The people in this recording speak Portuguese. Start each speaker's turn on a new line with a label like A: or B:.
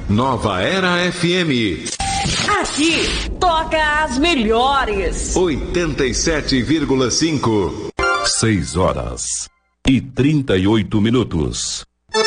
A: Nova Era FM.
B: Aqui toca as melhores.
A: 87,5.
C: 6 horas e 38 minutos.